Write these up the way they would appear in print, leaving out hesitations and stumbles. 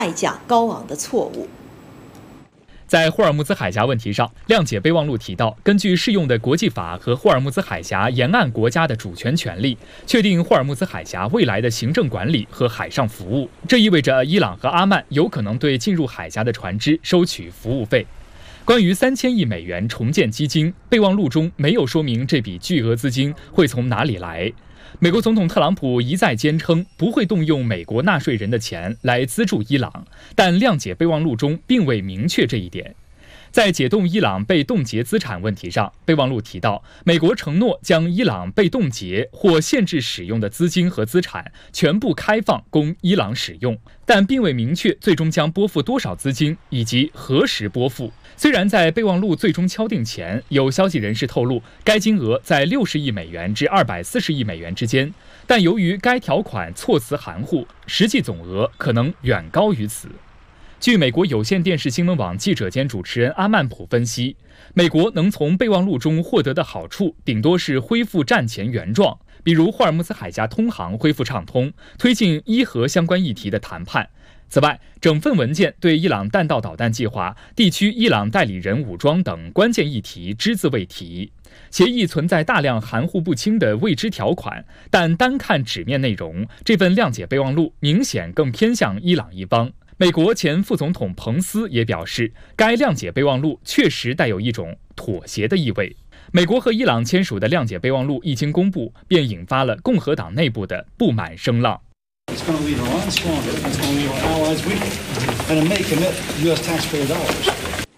代价高昂的错误。 在霍尔木兹海峡问题上，谅解备忘录提到，根据适用的国际法和霍尔木兹海峡沿岸国家的主权权利，确定霍尔木兹海峡未来的行政管理和海上服务。这意味着伊朗和阿曼有可能对进入海峡的船只收取服务费。关于3000亿美元重建基金，备忘录中没有说明这笔巨额资金会从哪里来。美国总统特朗普一再坚称不会动用美国纳税人的钱来资助伊朗，但谅解备忘录中并未明确这一点。在解冻伊朗被冻结资产问题上，备忘录提到，美国承诺将伊朗被冻结或限制使用的资金和资产全部开放供伊朗使用，但并未明确最终将拨付多少资金以及何时拨付。虽然在备忘录最终敲定前，有消息人士透露该金额在60亿美元至240亿美元之间，但由于该条款措辞含糊，实际总额可能远高于此。据美国有线电视新闻网记者兼主持人阿曼普分析，美国能从备忘录中获得的好处顶多是恢复战前原状，比如霍尔木兹海峡通航恢复畅通，推进伊核相关议题的谈判。此外，整份文件对伊朗弹道导弹计划、地区伊朗代理人武装等关键议题只字未提。协议存在大量含糊不清的未知条款，但单看纸面内容，这份谅解备忘录明显更偏向伊朗一方。美国前副总统彭斯也表示，该谅解备忘录确实带有一种妥协的意味。美国和伊朗签署的谅解备忘录一经公布，便引发了共和党内部的不满声浪。 It's going to leave Iran stronger. It's going to leave our allies weaker. And it may commit U.S. taxpayer dollars.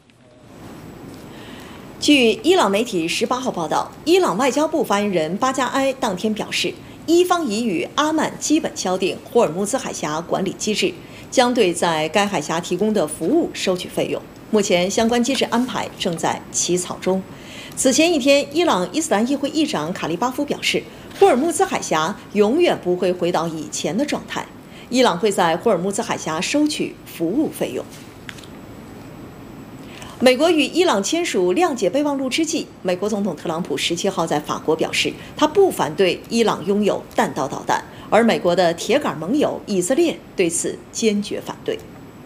据伊朗媒体18号报道，伊朗外交部发言人巴加埃当天表示，伊方已与阿曼基本敲定霍尔木兹海峡管理机制，将对在该海峡提供的服务收取费用。目前相关机制安排正在起草中。此前一天，伊朗伊斯兰议会议长卡利巴夫表示，霍尔木兹海峡永远不会回到以前的状态，伊朗会在霍尔木兹海峡收取服务费用。美国与伊朗签署谅解备忘录之际，美国总统特朗普17号在法国表示，他不反对伊朗拥有弹道导弹，而美国的铁杆盟友以色列对此坚决反对。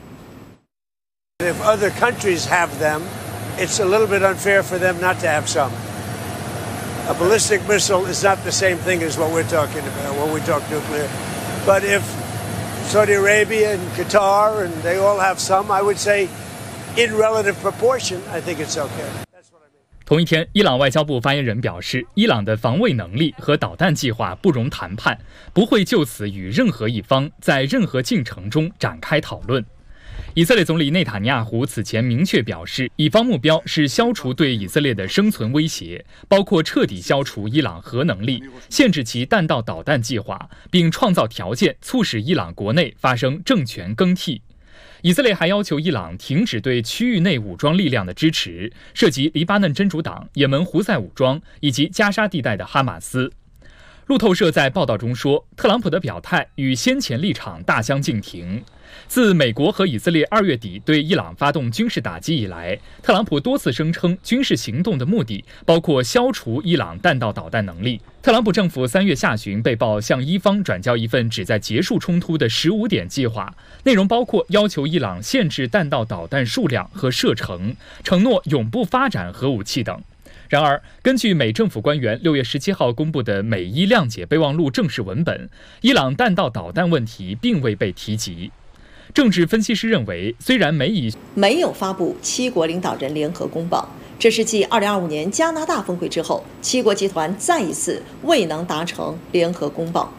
If other countries have them, it's a little bit unfair for them not to have some. A ballistic missile is not the same thing as what we're talking about when we talk nuclear. But if Saudi Arabia and Qatar and they all have some, I would say in relative proportion, I think it's okay. 同一天，伊朗外交部发言人表示，伊朗的防卫能力和导弹计划不容谈判，不会就此与任何一方在任何进程中展开讨论。以色列总理内塔尼亚胡此前明确表示，以方目标是消除对以色列的生存威胁，包括彻底消除伊朗核能力，限制其弹道导弹计划，并创造条件促使伊朗国内发生政权更替。以色列还要求伊朗停止对区域内武装力量的支持，涉及黎巴嫩真主党、也门胡塞武装以及加沙地带的哈马斯。路透社在报道中说，特朗普的表态与先前立场大相径庭。自美国和以色列2月底对伊朗发动军事打击以来，特朗普多次声称军事行动的目的包括消除伊朗弹道导弹能力。特朗普政府3月下旬被曝向伊方转交一份旨在结束冲突的15点计划，内容包括要求伊朗限制弹道导弹数量和射程，承诺永不发展核武器等。然而，根据美政府官员6月17号公布的美伊谅解备忘录正式文本，伊朗弹道导弹问题并未被提及。政治分析师认为，虽然没有发布7国领导人联合公报，这是继2025年加拿大峰会之后，7国集团再一次未能达成联合公报。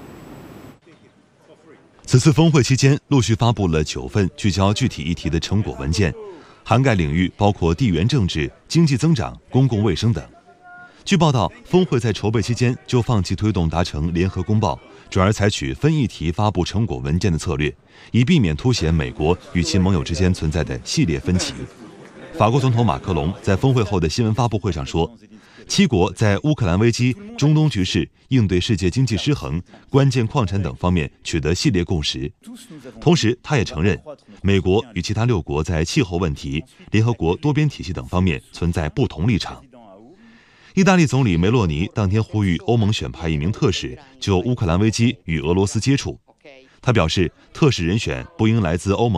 此次峰会期间，陆续发布了9份聚焦具体议题的成果文件，涵盖领域包括地缘政治、经济增长、公共卫生等。据报道，峰会在筹备期间就放弃推动达成联合公报，转而采取分议题发布成果文件的策略，以避免凸显美国与其盟友之间存在的系列分歧。法国总统马克龙在峰会后的新闻发布会上说，7国在乌克兰危机、中东局势、应对世界经济失衡、关键矿产等方面取得系列共识。同时，他也承认，美国与其他6国在气候问题、联合国多边体系等方面存在不同立场。意大利总理梅洛尼当天呼吁欧盟选派一名特使就乌克兰危机与俄罗斯接触。他表示，特使人选不应来自欧盟